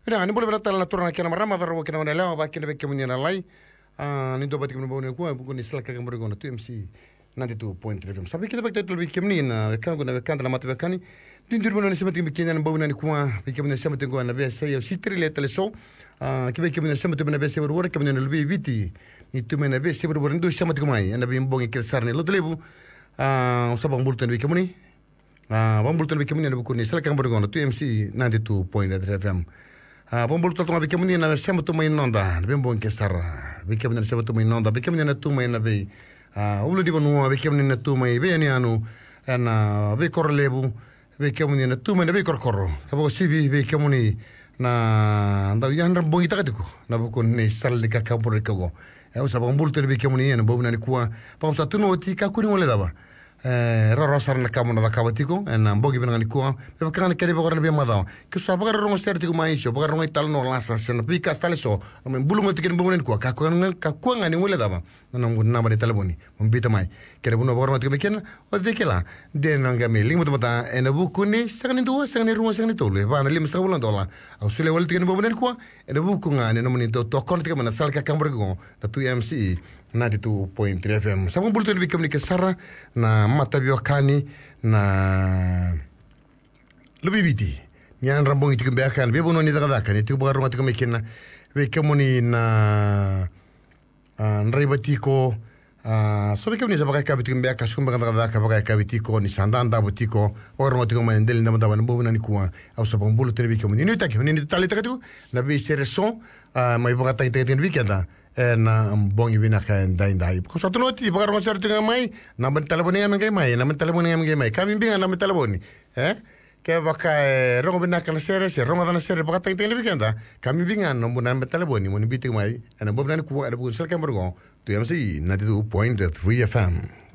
Ina ni boleh betul na turun kena marama darwo kena wana lawa ba kena bekke munya nalai. Ni do batik mun bawne ko buku ni selaka kan borgo na tu MC 92.3 FM. Sabi kita bekke tul bekke na kan guna bekke na matu bekkani. Dindur mun ni semati bekke na bawna ni kuma bekke mun semati ko na be sai yo sitri le tele so. Ki bekke mun semati mun be sai wor ke mun lebih viti. Ni tu mun be sai wor ndu semati ko mai. Ana be mbongi kel sarne lo lebu. Sabang bulten bekke mun ni. Bambul bekke mun ni buku ni selaka kan borgo na tu MC 92.3 FM. Bombol to ma bikam ni na sema to mai nonda be bon ke sara bikam ni sema to mai nonda bikam ni na tu mai na be ulu di bonu bikam ni na tu mai be ni anu na be korlebu bikam ni na tu mai na be korkoro kabo sibi bikam ni na nda yan bon itakatiko na bukun ni sal de ka kapor ko e usa bombol to bikam ni na bobuna ni kuwa pa usa tu no ti ka kuni wala daba roro sarna kamuna da kabatiko na mbogi bena ni kuwa be kana kere be gorna be mada ke so bagar rongo sterti ko mai sho bagar rongo ital no lansa sen pi kastale so men bulungo tiken bonen ko ka ko ngani wala daba na nguna ba de telefoni mon bita mai kere buno bagar mati beken o de kela de nanga me ling mata ena bukuni sagani do sagani rongo sagani tole ba na lim sabulan dola au sule wal tiken bonen ko ena buku ngani no moni to kon tiken na salka kambre ko da tu MC 92.3 FM. Sabang bulto lebih kami ke Sarah na mata biokani na lebih biti. Nyan rambung itu kebiakan. Biar bono ni tak ada kan. Itu bukan rumah itu kami kena. Biar kami ni na nraibatiko. So biar kami ni sebagai kabit kebiakan. Sumber kan tak ada sebagai kabitiko ni sandan dah butiko. Orang rumah itu kami endel nama dah mana bono ni kuah. Aku sabang bulto lebih kami ni. Ini tak. Ini tali tak tu. Nabi sereson. Mai bukan tak itu weekend dah. Na bongi bina kan dai ko sa tunoti bagar mo serti ngamai na ben telefoni ngamai mai na ben telefoni ngamai kami binga na ben telefoni ke baka rongo bina kan sere rongo dana sere baka tai tele bikanda kami binga no ben telefoni mo ni bitik mai ana bobna ku ada bu sel kan bergo tu MC 92.3 FM